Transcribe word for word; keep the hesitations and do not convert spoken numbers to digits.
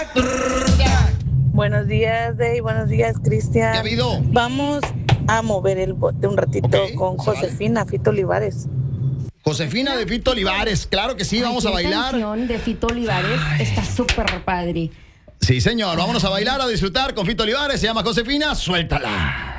Buenos días, Dey. Buenos días, Cristian. ¿Qué ha habido? Vamos a mover el bote un ratito Ok, con se vale. Josefina, Fito Olivares. Josefina de Fito Olivares, claro que sí, Ay, vamos a qué bailar. canción de Fito Olivares está súper padre. Sí, señor, vámonos a bailar, a disfrutar con Fito Olivares, se llama Josefina, suéltala.